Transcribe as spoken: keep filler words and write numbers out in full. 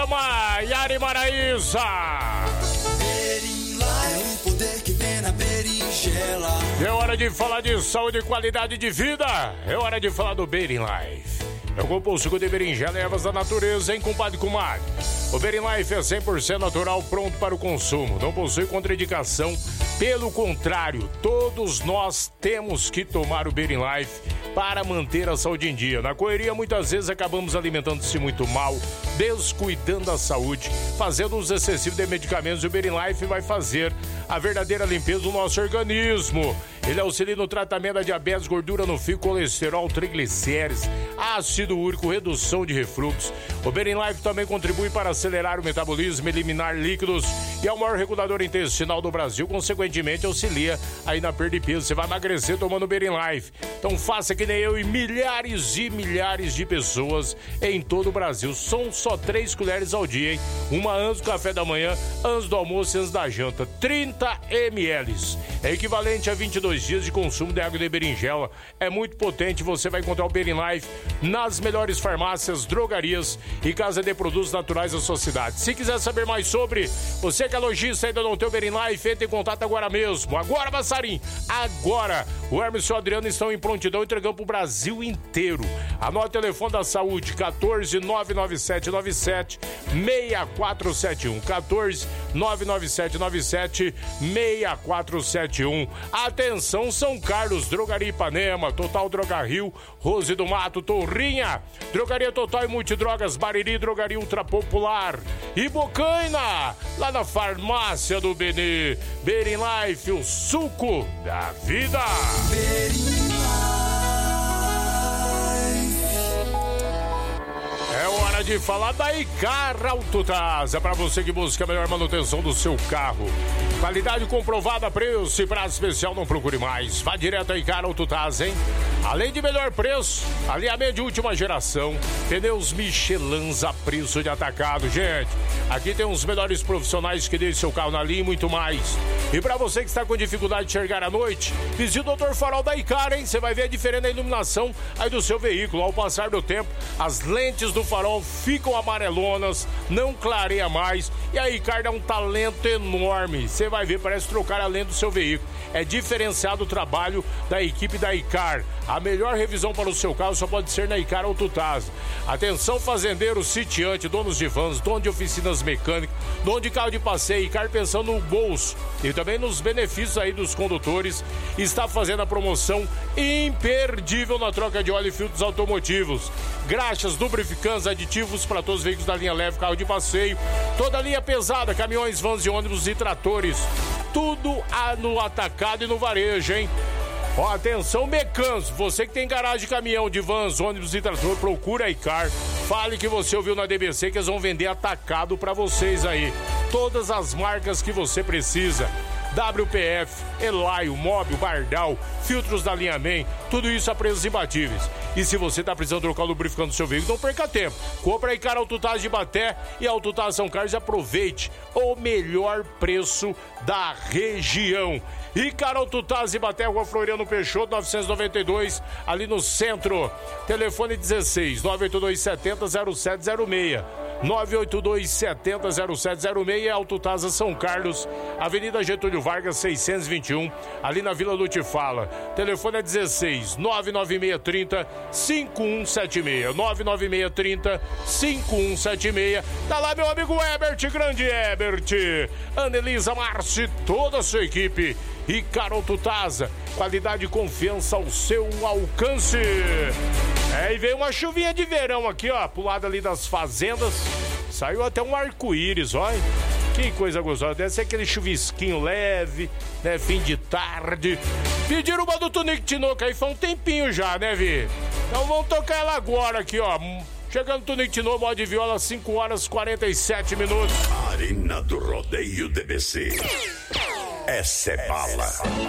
Maiara e Maraísa. É um poder que vem na berinjela. É hora de falar de saúde e qualidade de vida. É hora de falar do Berin Life. É o composto de berinjela e ervas da natureza, hein, compadre comadre? O Berin Life é cem por cento natural, pronto para o consumo. Não possui contraindicação. Pelo contrário, todos nós temos que tomar o Berin Life para manter a saúde em dia. Na correria, muitas vezes acabamos alimentando-se muito mal, descuidando da saúde, fazendo uso excessivo de medicamentos. E o Berin Life vai fazer a verdadeira limpeza do nosso organismo. Ele auxilia no tratamento da diabetes, gordura no fígado, colesterol, triglicérides, ácido úrico, redução de refluxo. O Berin Life também contribui para acelerar o metabolismo, eliminar líquidos e é o maior regulador intestinal do Brasil. Consequentemente, auxilia aí na perda de peso. Você vai emagrecer tomando o Berin Life. Então faça que nem eu e milhares e milhares de pessoas em todo o Brasil. São só três colheres ao dia, hein? Uma antes do café da manhã, antes do almoço e antes da janta. trinta mililitros. É equivalente a vinte e dois dias de consumo de água de berinjela. É muito potente. Você vai encontrar o Berin Life nas melhores farmácias, drogarias e casa de produtos naturais da sua cidade. Se quiser saber mais sobre, você que é lojista e ainda não tem o Berin Life, entre em contato agora mesmo. Agora, Massarim, agora. O Hermes e o Adriano estão em prontidão entregando para o Brasil inteiro. Anote o telefone da saúde, quatorze, nove nove sete nove sete, seis quatro sete um. quatorze, nove nove sete nove sete, seis quatro sete um. Atenção, São Carlos, Drogaria Ipanema, Total Droga Rio, Rose do Mato, Torrinha, Drogaria Total e Multidrogas, Bariri, Drogaria Ultra Popular e Bocaina, lá na farmácia do Benê. Berin Life, o suco da vida. Berin É hora de falar da Icar Autotasa, para você que busca a melhor manutenção do seu carro. Qualidade comprovada, preço e prazo especial, não procure mais. Vá direto a Icar Autotasa, hein? Além de melhor preço, alinhamento de última geração, pneus Michelin a preço de atacado. Gente, aqui tem os melhores profissionais que deixam seu carro na linha e muito mais. E para você que está com dificuldade de enxergar à noite, visite o doutor Farol da Icar, hein? Você vai ver a diferença na iluminação aí do seu veículo. Ao passar do tempo, as lentes do farol ficam amarelonas, não clareia mais. E a Icar dá um talento enorme. Você vai ver, parece trocar a lente do seu veículo. É diferenciado o trabalho da equipe da Icar. A melhor revisão para o seu carro só pode ser na Icar Autotasa. Atenção, fazendeiros, sitiante, donos de vans, dono de oficinas mecânicas, dono de carro de passeio. Icar pensando no bolso e também nos benefícios aí dos condutores. Está fazendo a promoção imperdível na troca de óleo e filtros automotivos. Graxas, lubrificantes, aditivos para todos os veículos da linha leve, carro de passeio. Toda a linha pesada, caminhões, vans e ônibus e tratores. Tudo no atacado e no varejo, hein? Ó, atenção, Mecans, você que tem garagem de caminhão, de vans, ônibus e trator, procura a Icar. Fale que você ouviu na D B C que eles vão vender atacado pra vocês aí. Todas as marcas que você precisa. W P F, Elaio, Móbil, Bardal, filtros da linha Man, tudo isso a preços imbatíveis. E se você tá precisando trocar o lubrificante do seu veículo, não perca tempo. Compre a Icar Autotasa de Ibaté e a Autotasa São Carlos e aproveite o melhor preço da região. Icar Autotasa de Ibaté, Rua Floriano Peixoto, novecentos e noventa e dois, ali no centro. Telefone dezesseis, nove oito dois, sete zero, zero sete zero seis. nove oito dois, sete zero, zero sete zero seis, Autotasa São Carlos, Avenida Getúlio Vargas, seiscentos e vinte e um, ali na Vila do Tifala. Telefone é dezesseis, nove nove seis três zero, cinco um sete seis, nove nove seis três zero, cinco um sete seis. Tá lá meu amigo Ebert, grande Ebert, Anelisa Marci, toda a sua equipe. Icar Autotasa, qualidade e confiança ao seu alcance. É, e veio uma chuvinha de verão aqui, ó, pro lado ali das fazendas. Saiu até um arco-íris, ó. Que coisa gostosa. Deve ser aquele chuvisquinho leve, né? Fim de tarde. Pediram uma do Tonico Tinoco aí, foi um tempinho já, né, Vi? Então vamos tocar ela agora aqui, ó. Chegando Tonico Tinoco, modo de viola, cinco horas e quarenta e sete minutos. Arena do Rodeio D B C. Essa é bala.